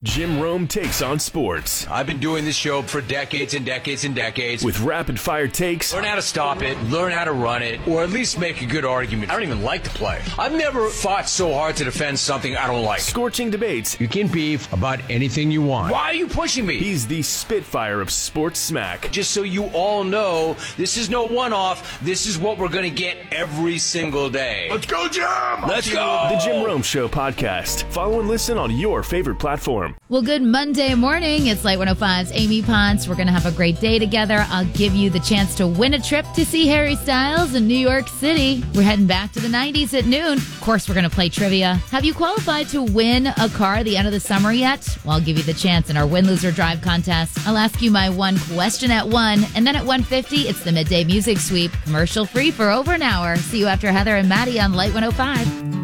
Jim Rome takes on sports. I've been doing this show for decades and decades and decades. With rapid-fire takes. Learn how to stop it, learn how to run it, or at least make a good argument. I don't even like the play. I've never fought so hard to defend something I don't like. Scorching debates. You can beef about anything you want. Why are you pushing me? He's the Spitfire of sports smack. Just so you all know, this is no one-off. This is what we're going to get every single day. Let's go, Jim! Let's go! The Jim Rome Show podcast. Follow and listen on your favorite platform. Well, good Monday morning. It's Light 105's Amy Ponce. We're going to have a great day together. I'll give you the chance to win a trip to see Harry Styles in New York City. We're heading back to the 90s at noon. Of course, we're going to play trivia. Have you qualified to win a car at the end of the summer yet? Well, I'll give you the chance in our Win, Lose, or Drive contest. I'll ask you my one question at 1, and then at 1:50, it's the Midday Music Sweep, commercial free for over an hour. See you after Heather and Maddie on Light 105.